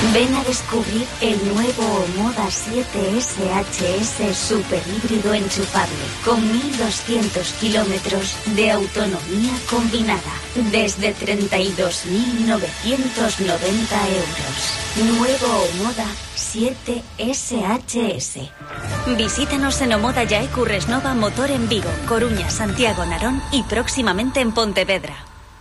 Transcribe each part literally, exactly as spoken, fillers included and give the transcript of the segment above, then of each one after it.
Ven a descubrir el nuevo Omoda siete S H S super híbrido enchufable con mil doscientos kilómetros de autonomía combinada desde treinta y dos mil novecientos noventa euros. Nuevo Omoda siete S H S. Visítanos en Omoda Yaecu Resnova Motor en Vigo, Coruña, Santiago, Narón y próximamente en Pontevedra.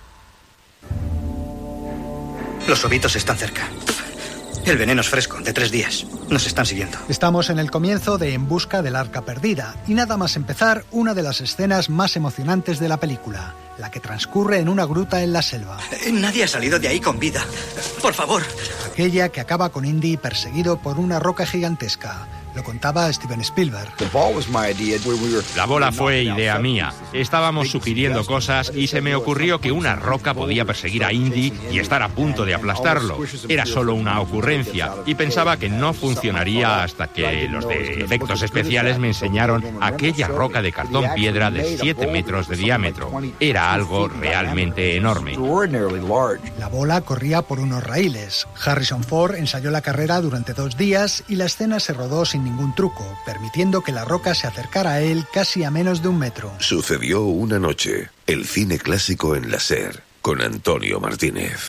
Los ovitos están cerca. El veneno es fresco, de tres días. Nos están siguiendo. Estamos en el comienzo de En busca del arca perdida y nada más empezar, una de las escenas más emocionantes de la película, la que transcurre en una gruta en la selva. Nadie ha salido de ahí con vida. Por favor. Aquella que acaba con Indy perseguido por una roca gigantesca. Lo contaba Steven Spielberg. La bola fue idea mía. Estábamos sugiriendo cosas y se me ocurrió que una roca podía perseguir a Indy y estar a punto de aplastarlo. Era solo una ocurrencia y pensaba que no funcionaría hasta que los de efectos especiales me enseñaron aquella roca de cartón piedra de siete metros de diámetro. Era algo realmente enorme. La bola corría por unos raíles. Harrison Ford ensayó la carrera durante dos días y la escena se rodó sin ningún truco, permitiendo que la roca se acercara a él casi a menos de un metro. Sucedió una noche, el cine clásico en la SER, con Antonio Martínez.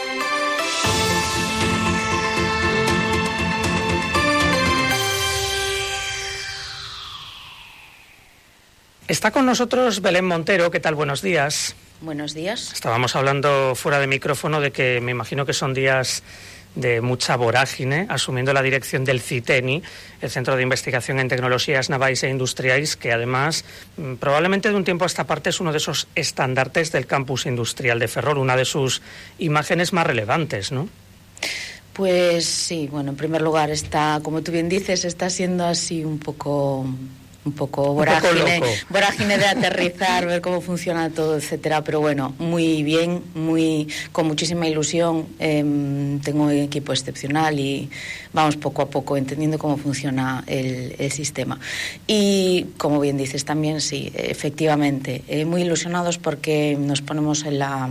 Está con nosotros Belén Montero. ¿Qué tal? Buenos días. Buenos días. Estábamos hablando fuera de micrófono de que me imagino que son días de mucha vorágine, asumiendo la dirección del CITENI, el Centro de Investigación en Tecnologías Navais e Industriais, que además, probablemente de un tiempo a esta parte, es uno de esos estandartes del campus industrial de Ferrol, una de sus imágenes más relevantes, ¿no? Pues sí, bueno, en primer lugar, está, como tú bien dices, está siendo así un poco... un poco vorágine, un poco vorágine de aterrizar, ver cómo funciona todo, etcétera, pero bueno, muy bien, muy con muchísima ilusión. Eh, tengo un equipo excepcional y vamos poco a poco entendiendo cómo funciona el, el sistema. Y como bien dices también, sí, efectivamente, eh, muy ilusionados porque nos ponemos en la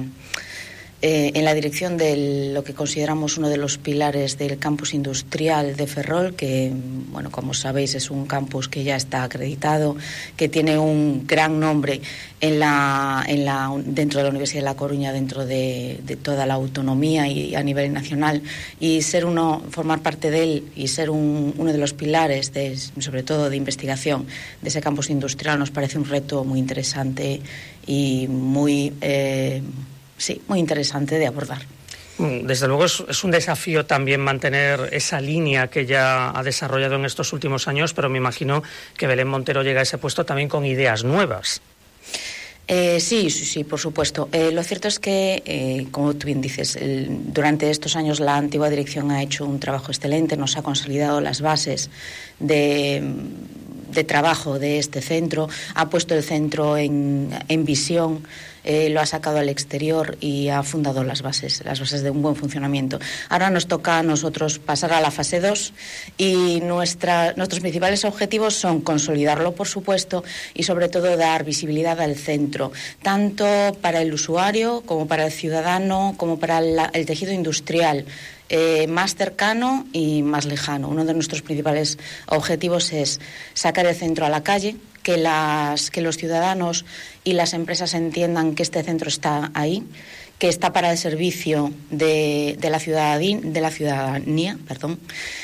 Eh, en la dirección de lo que consideramos uno de los pilares del campus industrial de Ferrol, que, bueno, como sabéis, es un campus que ya está acreditado, que tiene un gran nombre en la, en la, dentro de la Universidad de La Coruña, dentro de, de toda la autonomía y a nivel nacional, y ser uno, formar parte de él y ser un, uno de los pilares, de, sobre todo de investigación, de ese campus industrial, nos parece un reto muy interesante y muy... Eh, Sí, muy interesante de abordar. Desde luego es, es un desafío también mantener esa línea que ya ha desarrollado en estos últimos años, pero me imagino que Belén Montero llega a ese puesto también con ideas nuevas. Eh, sí, sí, sí, por supuesto. Eh, lo cierto es que, eh, como tú bien dices, el, durante estos años la antigua dirección ha hecho un trabajo excelente, nos ha consolidado las bases de... de trabajo de este centro, ha puesto el centro en, en visión, eh, lo ha sacado al exterior y ha fundado las bases, las bases de un buen funcionamiento. Ahora nos toca a nosotros pasar a la fase dos y nuestra, nuestros principales objetivos son consolidarlo, por supuesto, y sobre todo dar visibilidad al centro, tanto para el usuario como para el ciudadano, como para la, el tejido industrial. Eh, más cercano y más lejano. Uno de nuestros principales objetivos es sacar el centro a la calle, que, las, que los ciudadanos y las empresas entiendan que este centro está ahí, que está para el servicio de, de, la, ciudadanía, de la ciudadanía, perdón.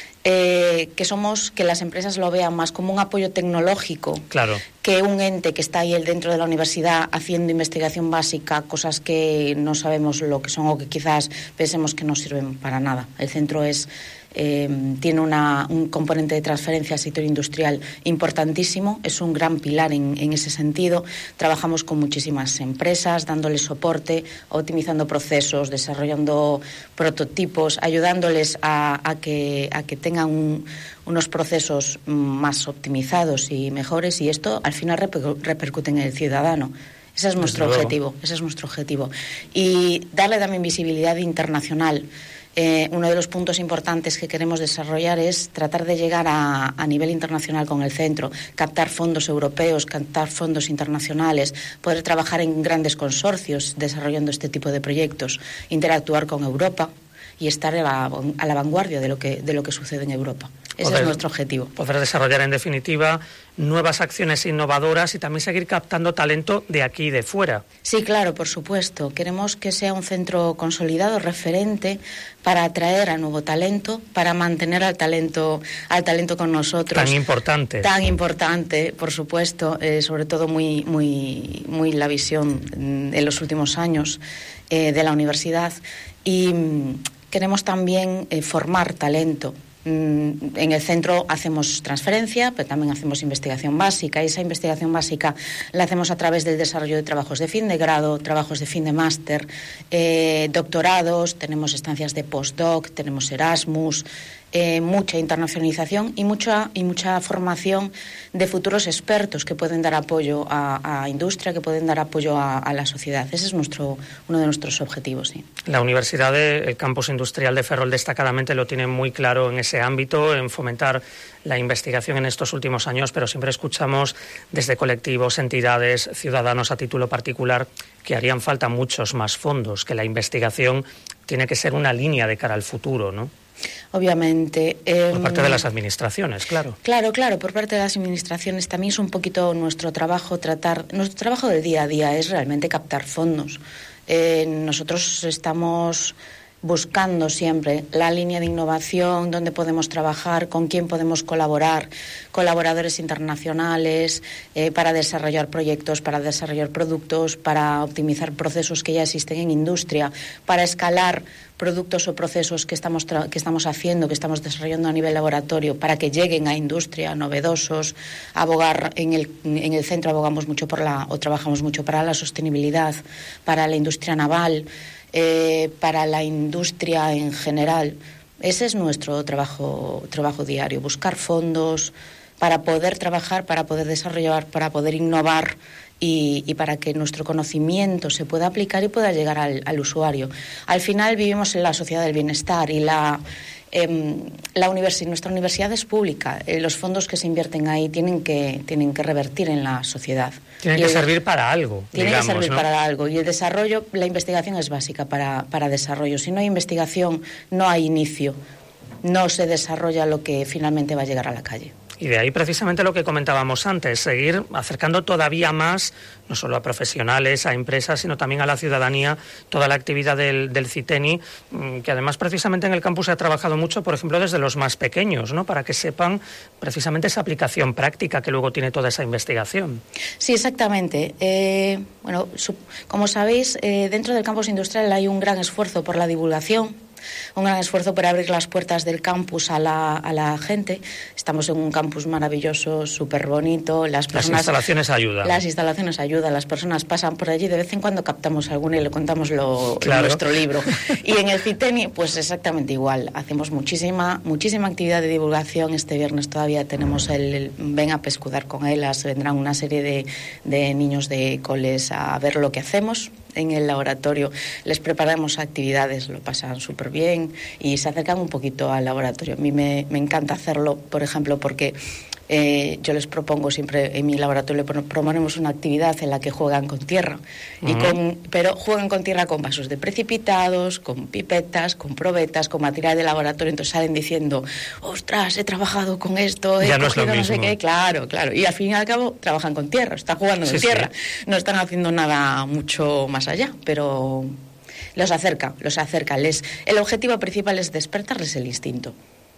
Eh, que somos, que las empresas lo vean más como un apoyo tecnológico, claro, que un ente que está ahí dentro de la universidad haciendo investigación básica, cosas que no sabemos lo que son o que quizás pensemos que no sirven para nada. El centro es eh, tiene una, un componente de transferencia al sector industrial importantísimo, es un gran pilar en, en ese sentido. Trabajamos con muchísimas empresas, dándoles soporte, optimizando procesos, desarrollando prototipos, ayudándoles a, a, que, a que tengan un, unos procesos más optimizados y mejores, y esto al final reper, repercute en el ciudadano. Ese es nuestro objetivo, ese es nuestro objetivo. Y darle también visibilidad internacional. Eh, uno de los puntos importantes que queremos desarrollar es tratar de llegar a, a nivel internacional con el centro, captar fondos europeos, captar fondos internacionales, poder trabajar en grandes consorcios desarrollando este tipo de proyectos, interactuar con Europa, y estar a la, a la vanguardia de lo que, de lo que sucede en Europa. Ese poder, es nuestro objetivo. Poder desarrollar, en definitiva, nuevas acciones innovadoras y también seguir captando talento de aquí y de fuera. Sí, claro, por supuesto. Queremos que sea un centro consolidado, referente, para atraer a nuevo talento, para mantener al talento, al talento con nosotros. Tan importante. Tan importante, por supuesto, eh, sobre todo muy, muy, muy la visión en los últimos años eh, de la universidad. Y mm, queremos también eh, formar talento. En el centro hacemos transferencia, pero también hacemos investigación básica, y esa investigación básica la hacemos a través del desarrollo de trabajos de fin de grado, trabajos de fin de máster, eh, doctorados, tenemos estancias de postdoc, tenemos Erasmus, eh, mucha internacionalización y mucha, y mucha formación de futuros expertos que pueden dar apoyo a, a industria, que pueden dar apoyo a, a la sociedad. Ese es nuestro, uno de nuestros objetivos. Sí. La Universidad del Campus Industrial de Ferrol destacadamente lo tiene muy claro en ese ámbito, en fomentar la investigación en estos últimos años, pero siempre escuchamos desde colectivos, entidades, ciudadanos a título particular que harían falta muchos más fondos, que la investigación tiene que ser una línea de cara al futuro, ¿no? Obviamente. Eh, por parte de las administraciones, claro. Claro, claro, por parte de las administraciones también es un poquito nuestro trabajo tratar, nuestro trabajo del día a día es realmente captar fondos. Eh, nosotros estamos buscando siempre la línea de innovación, dónde podemos trabajar, con quién podemos colaborar, colaboradores internacionales, eh, para desarrollar proyectos, para desarrollar productos, para optimizar procesos que ya existen en industria, para escalar productos o procesos que estamos, tra- que estamos haciendo, que estamos desarrollando a nivel laboratorio, para que lleguen a industria, novedosos, abogar en el, en el centro abogamos mucho por la, o trabajamos mucho para la sostenibilidad, para la industria naval, Eh, para la industria en general. Ese es nuestro trabajo, trabajo diario, buscar fondos para poder trabajar, para poder desarrollar, para poder innovar y, y para que nuestro conocimiento se pueda aplicar y pueda llegar al, al usuario. Al final vivimos en la sociedad del bienestar y la, eh, la universi- nuestra universidad es pública. Eh, los fondos que se invierten ahí tienen que, tienen que revertir en la sociedad. Tienen que servir para algo, Tiene digamos, que servir ¿no? para algo. Y el desarrollo, la investigación es básica para, para desarrollo. Si no hay investigación, no hay inicio. No se desarrolla lo que finalmente va a llegar a la calle. Y de ahí precisamente lo que comentábamos antes, seguir acercando todavía más, no solo a profesionales, a empresas, sino también a la ciudadanía, toda la actividad del, del CITENI, que además precisamente en el campus se ha trabajado mucho, por ejemplo, desde los más pequeños, ¿no? Para que sepan precisamente esa aplicación práctica que luego tiene toda esa investigación. Sí, exactamente. Eh, bueno, su, como sabéis, eh, dentro del campus industrial hay un gran esfuerzo por la divulgación, un gran esfuerzo por abrir las puertas del campus a la, a la gente. Estamos en un campus maravilloso, súper bonito. Las personas, las instalaciones ayudan. Las instalaciones ayudan. Las personas pasan por allí. De vez en cuando captamos alguna y le contamos lo, claro. nuestro libro. Y en el CITENI, pues exactamente igual. Hacemos muchísima, muchísima actividad de divulgación. Este viernes todavía tenemos el, el Ven a pescudar con Elas. Vendrán una serie de, de niños de coles a ver lo que hacemos en el laboratorio. Les preparamos actividades, lo pasan súper bien y se acercan un poquito al laboratorio. A mí me, me encanta hacerlo, por ejemplo, porque eh, yo les propongo siempre, en mi laboratorio proponemos una actividad en la que juegan con tierra, uh-huh. y con, pero juegan con tierra con vasos de precipitados, con pipetas, con probetas, con material de laboratorio. Entonces salen diciendo, ostras, he trabajado con esto, he ya no cogido es lo no mismo. sé qué. Claro, claro. Y al fin y al cabo trabajan con tierra, están jugando sí, con tierra. Sí. No están haciendo nada mucho más allá, pero los acerca, los acerca. Les, el objetivo principal es despertarles el instinto.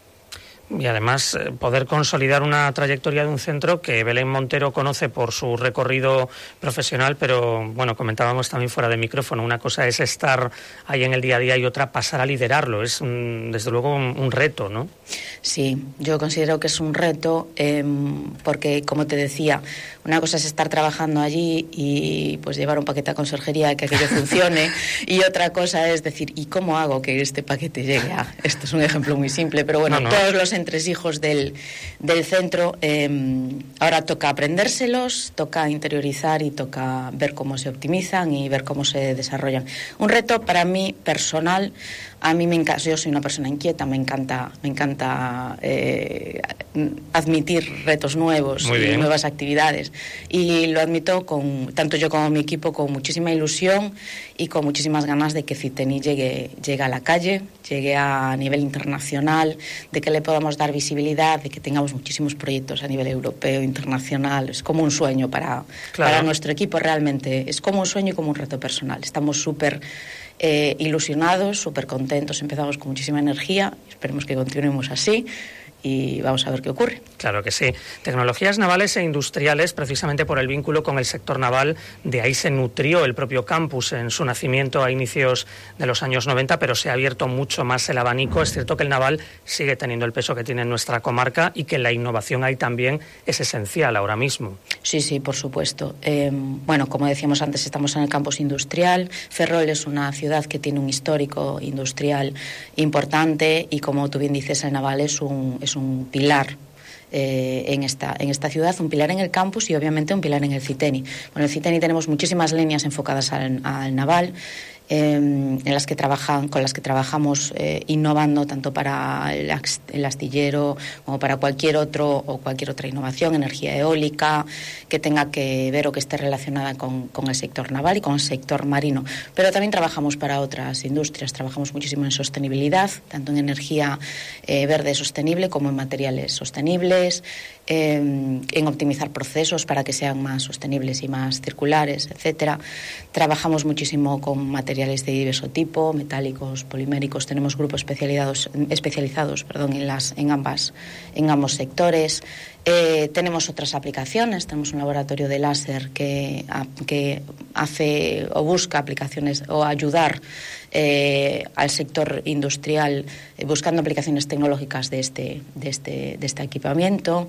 Y además eh, poder consolidar una trayectoria de un centro que Belén Montero conoce por su recorrido profesional, pero bueno, comentábamos también fuera de micrófono, una cosa es estar ahí en el día a día y otra pasar a liderarlo. Es un, desde luego un, un reto, ¿no? Sí, yo considero que es un reto eh, porque, como te decía, una cosa es estar trabajando allí y pues llevar un paquete a conserjería que aquello funcione, y otra cosa es decir, ¿y cómo hago que este paquete llegue a...? Esto es un ejemplo muy simple, pero bueno, no, no. todos los entresijos del, del centro, eh, ahora toca aprendérselos, toca interiorizar y toca ver cómo se optimizan y ver cómo se desarrollan. Un reto para mí personal, A mí me encanta, yo soy una persona inquieta, me encanta, me encanta eh, admitir retos nuevos y nuevas actividades. Y lo admito con, tanto yo como mi equipo, con muchísima ilusión y con muchísimas ganas de que Citeni llegue, llegue a la calle, llegue a nivel internacional, de que le podamos dar visibilidad, de que tengamos muchísimos proyectos a nivel europeo, internacional. Es como un sueño para, claro. para nuestro equipo, realmente. Es como un sueño y como un reto personal. Estamos súper eh, ilusionados, súper contentos. Empezamos con muchísima energía. Esperemos que continuemos así. Y vamos a ver qué ocurre. Claro que sí. Tecnologías navales e industriales, precisamente por el vínculo con el sector naval, de ahí se nutrió el propio campus en su nacimiento a inicios de los años noventa, pero se ha abierto mucho más el abanico. Es cierto que el naval sigue teniendo el peso que tiene en nuestra comarca y que la innovación ahí también es esencial ahora mismo. Sí, sí, por supuesto. Eh, bueno, como decíamos antes, estamos en el campus industrial. Ferrol es una ciudad que tiene un histórico industrial importante y, como tú bien dices, el naval es un es un pilar eh, en, esta, en esta ciudad, un pilar en el campus y obviamente un pilar en el Citeni. Con el Citeni tenemos muchísimas líneas enfocadas al, al naval, eh, en las que trabajan, con las que trabajamos eh, innovando tanto para el, el astillero como para cualquier otro o cualquier otra innovación, energía eólica que tenga que ver o que esté relacionada con, con el sector naval y con el sector marino. Pero también trabajamos para otras industrias, trabajamos muchísimo en sostenibilidad, tanto en energía eh, verde sostenible como en materiales sostenibles, eh, en optimizar procesos para que sean más sostenibles y más circulares, etcétera. Trabajamos muchísimo con materiales de diverso tipo, metálicos, poliméricos. Tenemos grupos especializados, especializados perdón, en, las, en, ambas, en ambos sectores. Eh, tenemos otras aplicaciones. Tenemos un laboratorio de láser que, a, que hace o busca aplicaciones o ayudar eh, al sector industrial eh, buscando aplicaciones tecnológicas de este, de este, de este equipamiento.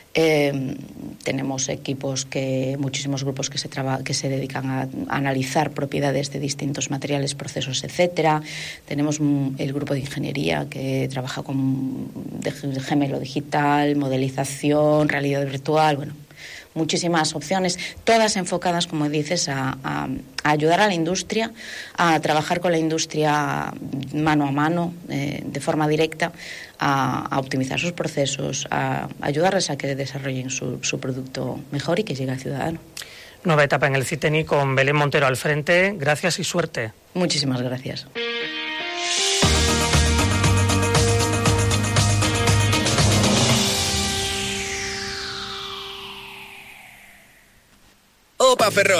Eh, tenemos equipos que, muchísimos grupos que se, traba, que se dedican a, a analizar propiedades de distintos materiales, procesos, etcétera. Tenemos un, el grupo de ingeniería que trabaja con de, de gemelo digital, modelización, realidad virtual, bueno, muchísimas opciones, todas enfocadas, como dices, a, a, a ayudar a la industria, a trabajar con la industria mano a mano, eh, de forma directa, a, a optimizar sus procesos, a ayudarles a que desarrollen su, su producto mejor y que llegue al ciudadano. Nueva etapa en el Citeni con Belén Montero al frente. Gracias y suerte. Muchísimas gracias. Opa Ferrol.